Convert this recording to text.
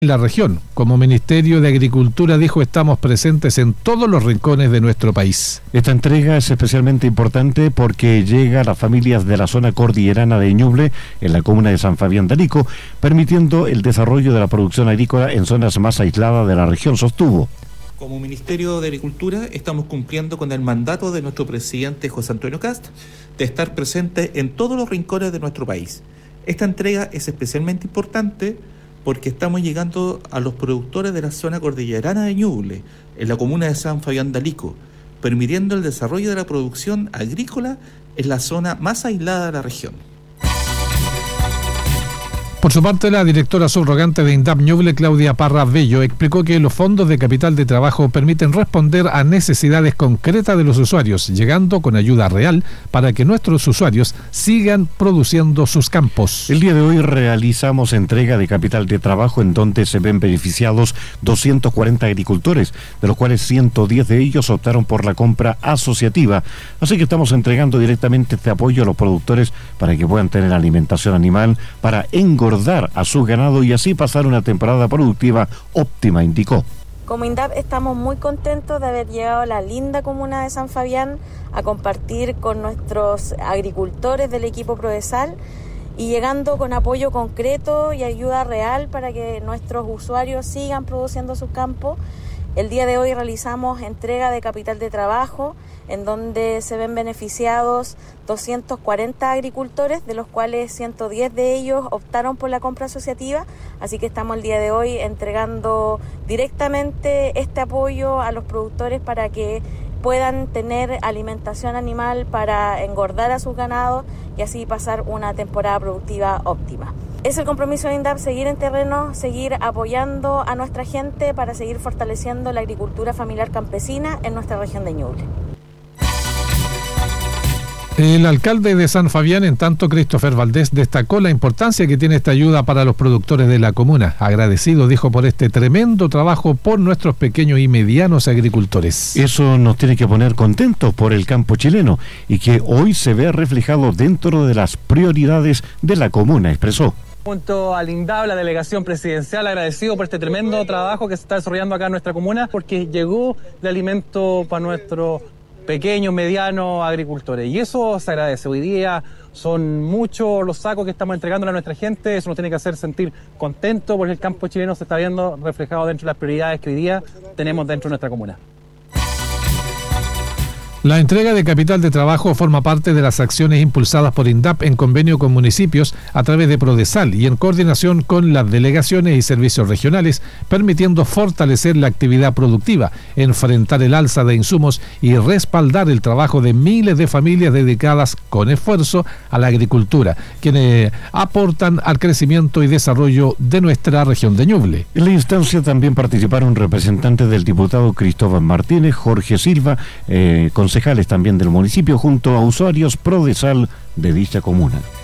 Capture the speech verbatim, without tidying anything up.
La región. Como Ministerio de Agricultura, dijo, estamos presentes en todos los rincones de nuestro país. Esta entrega es especialmente importante porque llega a las familias de la zona cordillerana de Ñuble, en la comuna de San Fabián de Alico, permitiendo el desarrollo de la producción agrícola en zonas más aisladas de la región, sostuvo. Como Ministerio de Agricultura estamos cumpliendo con el mandato de nuestro presidente José Antonio Kast de estar presente en todos los rincones de nuestro país. Esta entrega es especialmente importante porque estamos llegando a los productores de la zona cordillerana de Ñuble, en la comuna de San Fabián de Alico, permitiendo el desarrollo de la producción agrícola en la zona más aislada de la región. Por su parte, la directora subrogante de INDAP Ñuble, Claudia Parra Bello, explicó que los fondos de capital de trabajo permiten responder a necesidades concretas de los usuarios, llegando con ayuda real para que nuestros usuarios sigan produciendo sus campos. El día de hoy realizamos entrega de capital de trabajo en donde se ven beneficiados doscientos cuarenta agricultores, de los cuales ciento diez de ellos optaron por la compra asociativa. Así que estamos entregando directamente este apoyo a los productores para que puedan tener alimentación animal, para engordar a su ganado y así pasar una temporada productiva óptima, indicó. Como INDAP estamos muy contentos de haber llegado a la linda comuna de San Fabián a compartir con nuestros agricultores del equipo Prodesal y llegando con apoyo concreto y ayuda real para que nuestros usuarios sigan produciendo sus campos. El día de hoy realizamos entrega de capital de trabajo en donde se ven beneficiados doscientos cuarenta agricultores, de los cuales ciento diez de ellos optaron por la compra asociativa, así que estamos el día de hoy entregando directamente este apoyo a los productores para que puedan tener alimentación animal para engordar a sus ganados y así pasar una temporada productiva óptima. Es el compromiso de INDAP seguir en terreno, seguir apoyando a nuestra gente para seguir fortaleciendo la agricultura familiar campesina en nuestra región de Ñuble. El alcalde de San Fabián, en tanto, Christopher Valdés, destacó la importancia que tiene esta ayuda para los productores de la comuna. Agradecido, dijo, por este tremendo trabajo por nuestros pequeños y medianos agricultores. Eso nos tiene que poner contentos por el campo chileno y que hoy se ve reflejado dentro de las prioridades de la comuna, expresó. Junto al INDAP, la delegación presidencial, agradecido por este tremendo trabajo que se está desarrollando acá en nuestra comuna, porque llegó el alimento para nuestros pequeños, medianos agricultores. Y eso se agradece. Hoy día son muchos los sacos que estamos entregando a nuestra gente. Eso nos tiene que hacer sentir contentos porque el campo chileno se está viendo reflejado dentro de las prioridades que hoy día tenemos dentro de nuestra comuna. La entrega de capital de trabajo forma parte de las acciones impulsadas por INDAP en convenio con municipios a través de Prodesal y en coordinación con las delegaciones y servicios regionales, permitiendo fortalecer la actividad productiva, enfrentar el alza de insumos y respaldar el trabajo de miles de familias dedicadas con esfuerzo a la agricultura, quienes aportan al crecimiento y desarrollo de nuestra región de Ñuble. En la instancia también participaron representantes del diputado Cristóbal Martínez, Jorge Silva, eh, con concejales también del municipio junto a usuarios Prodesal de dicha comuna.